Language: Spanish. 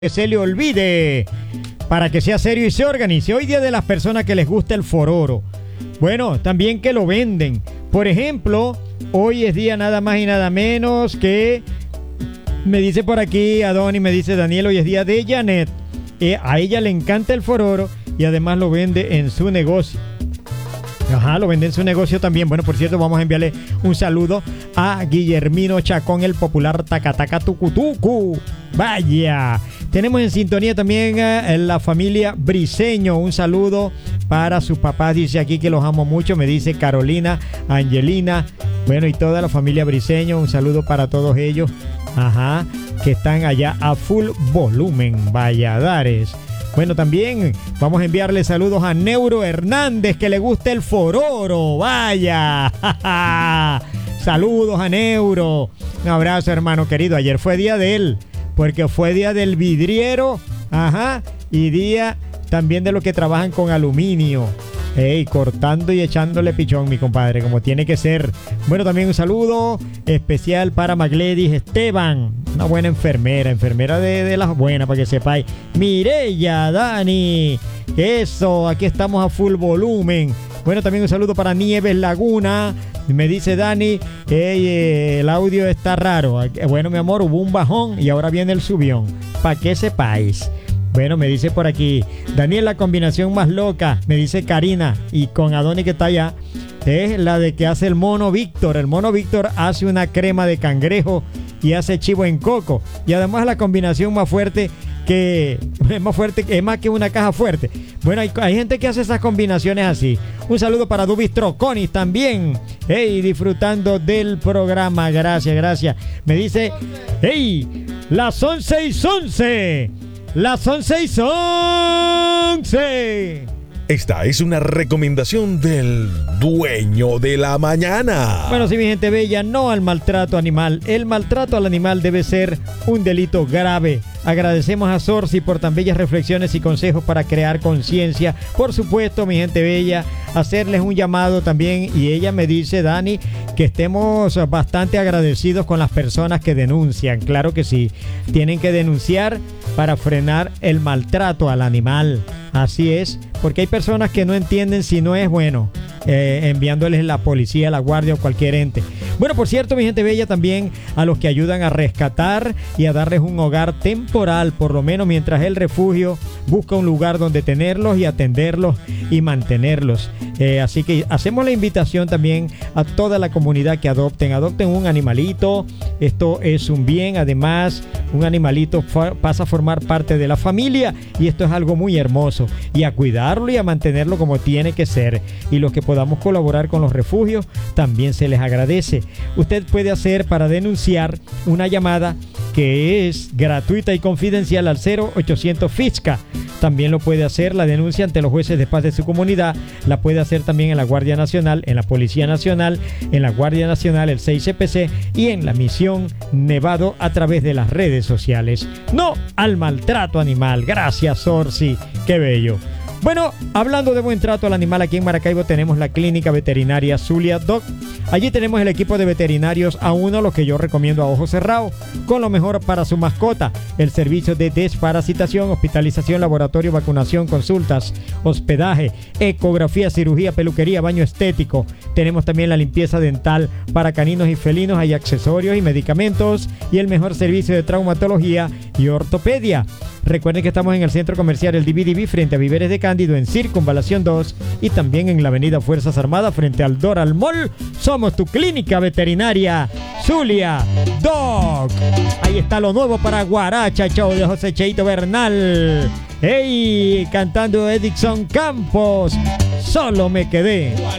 que se le olvide, para que sea serio y se organice. Hoy día de las personas que les gusta el fororo. Bueno, también que lo venden. Por ejemplo, hoy es día nada más y nada menos que, me dice por aquí Adoni, me dice Daniel, hoy es día de Janet. A ella le encanta el fororo y además lo vende en su negocio. Ajá, lo vende en su negocio también. Bueno, por cierto, vamos a enviarle un saludo a Guillermino Chacón, el popular Tacataca Tucutucu. Vaya, tenemos en sintonía también la familia Briseño. Un saludo para sus papás, dice aquí que los amo mucho. Me dice Carolina, Angelina, bueno, y toda la familia Briseño. Un saludo para todos ellos, ajá, que están allá a full volumen. Valladares. Bueno, también vamos a enviarle saludos a Neuro Hernández, que le gusta el fororo. Vaya. Saludos a Neuro. Un abrazo, hermano querido. Ayer fue día de él, porque fue día del vidriero. Ajá. Y día también de los que trabajan con aluminio. Cortando y echándole pichón, mi compadre, como tiene que ser. Bueno, también un saludo especial para Magledis Esteban, una buena enfermera de las buenas, para que sepáis. Mireya, Dani, eso, aquí estamos a full volumen. Bueno, también un saludo para Nieves Laguna. Me dice Dani, el audio está raro. Bueno, mi amor, hubo un bajón y ahora viene el subión, para que sepáis. Bueno, me dice por aquí Daniel, la combinación más loca, me dice Karina, y con Adoni que está allá, es la de que hace el mono Víctor. El mono Víctor hace una crema de cangrejo y hace chivo en coco. Y además la combinación más fuerte que es más que una caja fuerte. Bueno, hay gente que hace esas combinaciones así. Un saludo para Dubis Troconis también. Disfrutando del programa. Gracias. Me dice, las 11:11. Las 11:11. Esta es una recomendación del dueño de la mañana. Bueno, sí, mi gente bella, no al maltrato animal. El maltrato al animal debe ser un delito grave. Agradecemos a Sorsi por tan bellas reflexiones y consejos para crear conciencia. Por supuesto, mi gente bella, hacerles un llamado también. Y ella me dice, Dani, que estemos bastante agradecidos con las personas que denuncian. Claro que sí, tienen que denunciar para frenar el maltrato al animal. Así es, porque hay personas que no entienden si no es bueno enviándoles la policía, la guardia o cualquier ente. Bueno, por cierto, mi gente bella, también a los que ayudan a rescatar y a darles un hogar temporal, por lo menos mientras el refugio busca un lugar donde tenerlos y atenderlos y mantenerlos. Así que hacemos la invitación también a toda la comunidad que adopten un animalito. Esto es un bien, además un animalito pasa a formar parte de la familia y esto es algo muy hermoso, y a cuidarlo y a mantenerlo como tiene que ser. Y los que podamos colaborar con los refugios también se les agradece. Usted puede hacer para denunciar una llamada que es gratuita y confidencial al 0800 FISCA. También lo puede hacer la denuncia ante los jueces de paz de su comunidad. La puede hacer también en la Guardia Nacional, en la Policía Nacional, en la Guardia Nacional, el 6CPC y en la Misión Nevado a través de las redes sociales. No al maltrato animal. Gracias, Sorsi. Qué bello. Bueno, hablando de buen trato al animal, aquí en Maracaibo tenemos la clínica veterinaria Zulia Dog. Allí tenemos el equipo de veterinarios A1, lo que yo recomiendo a ojo cerrado, con lo mejor para su mascota. El servicio de desparasitación, hospitalización, laboratorio, vacunación, consultas, hospedaje, ecografía, cirugía, peluquería, baño estético. Tenemos también la limpieza dental para caninos y felinos. Hay accesorios y medicamentos y el mejor servicio de traumatología y ortopedia. Recuerden que estamos en el centro comercial El DiviDivi frente a Viveres de Cándido en Circunvalación 2 y también en la avenida Fuerzas Armadas frente al Doral Mall. Somos tu clínica veterinaria Zulia Dog. Ahí está lo nuevo para Guaracha, show de José Cheito Bernal. Cantando Edison Campos, Solo me quedé.